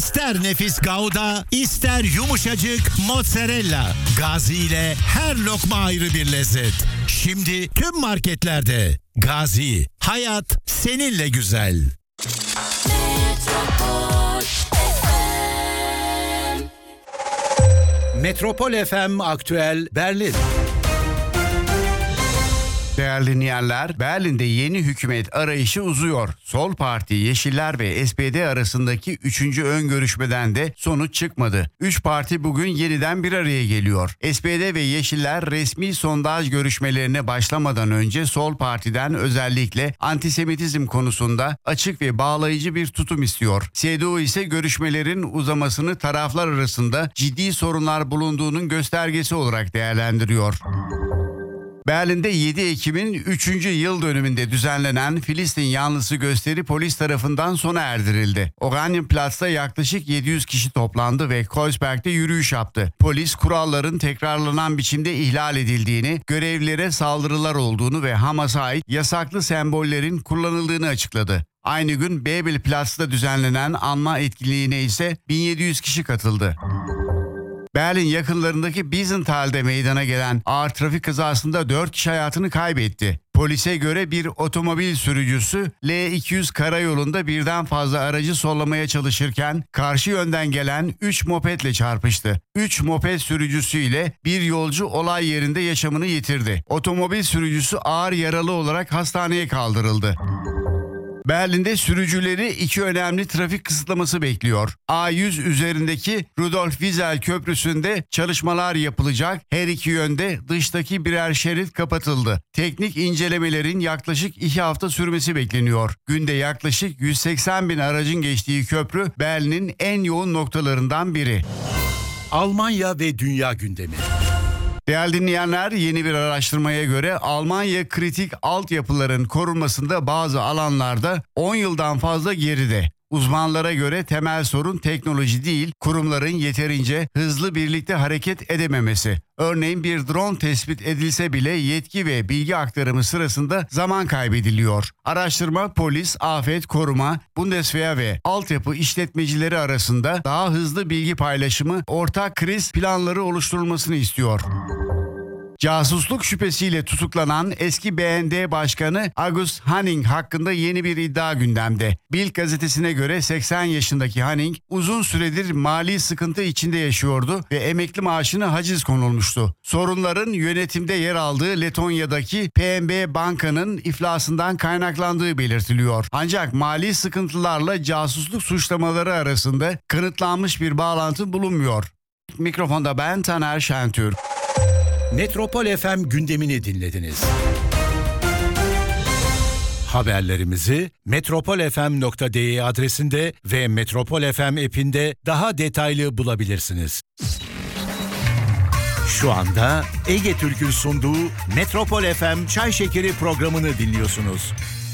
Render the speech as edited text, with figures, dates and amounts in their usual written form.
İster nefis Gouda, ister yumuşacık mozzarella. Gazi ile her lokma ayrı bir lezzet. Şimdi tüm marketlerde. Gazi, hayat seninle güzel. Metropol FM Aktüel Berlin. Değerli dinleyenler, Berlin'de yeni hükümet arayışı uzuyor. Sol Parti, Yeşiller ve SPD arasındaki 3. ön görüşmeden de sonuç çıkmadı. 3 parti bugün yeniden bir araya geliyor. SPD ve Yeşiller resmi sondaj görüşmelerine başlamadan önce Sol Parti'den özellikle antisemitizm konusunda açık ve bağlayıcı bir tutum istiyor. CDU ise görüşmelerin uzamasını taraflar arasında ciddi sorunlar bulunduğunun göstergesi olarak değerlendiriyor. Berlin'de 7 Ekim'in 3. yıl dönümünde düzenlenen Filistin yanlısı gösteri polis tarafından sona erdirildi. Oranienplatz'ta yaklaşık 700 kişi toplandı ve Kreuzberg'de yürüyüş yaptı. Polis kuralların tekrarlanan biçimde ihlal edildiğini, görevlilere saldırılar olduğunu ve Hamas'a ait yasaklı sembollerin kullanıldığını açıkladı. Aynı gün Bebelplatz'ta düzenlenen anma etkinliğine ise 1700 kişi katıldı. Berlin yakınlarındaki Biesenthal'de meydana gelen ağır trafik kazasında 4 kişi hayatını kaybetti. Polise göre bir otomobil sürücüsü L200 karayolunda birden fazla aracı sollamaya çalışırken karşı yönden gelen 3 mopedle çarpıştı. 3 moped sürücüsü ile bir yolcu olay yerinde yaşamını yitirdi. Otomobil sürücüsü ağır yaralı olarak hastaneye kaldırıldı. Berlin'de sürücüleri 2 önemli trafik kısıtlaması bekliyor. A100 üzerindeki Rudolf Wiesel Köprüsü'nde çalışmalar yapılacak. Her iki yönde dıştaki birer şerit kapatıldı. Teknik incelemelerin yaklaşık 2 hafta sürmesi bekleniyor. Günde yaklaşık 180 bin aracın geçtiği köprü Berlin'in en yoğun noktalarından biri. Almanya ve dünya gündemi. Değerli dinleyenler, yeni bir araştırmaya göre Almanya kritik altyapıların korunmasında bazı alanlarda 10 yıldan fazla geride. Uzmanlara göre temel sorun teknoloji değil, kurumların yeterince hızlı birlikte hareket edememesi. Örneğin bir drone tespit edilse bile yetki ve bilgi aktarımı sırasında zaman kaybediliyor. Araştırma, polis, afet, koruma, Bundeswehr ve altyapı işletmecileri arasında daha hızlı bilgi paylaşımı, ortak kriz planları oluşturulmasını istiyor. Casusluk şüphesiyle tutuklanan eski BND Başkanı August Hanning hakkında yeni bir iddia gündemde. Bild gazetesine göre 80 yaşındaki Hanning uzun süredir mali sıkıntı içinde yaşıyordu ve emekli maaşına haciz konulmuştu. Sorunların yönetimde yer aldığı Letonya'daki PNB Banka'nın iflasından kaynaklandığı belirtiliyor. Ancak mali sıkıntılarla casusluk suçlamaları arasında kanıtlanmış bir bağlantı bulunmuyor. Mikrofonda ben Taner Şentürk. Metropol FM gündemini dinlediniz. Haberlerimizi metropolfm.de adresinde ve Metropol FM app'inde daha detaylı bulabilirsiniz. Şu anda Ege Türk'ün sunduğu Metropol FM Çay Şekeri programını dinliyorsunuz.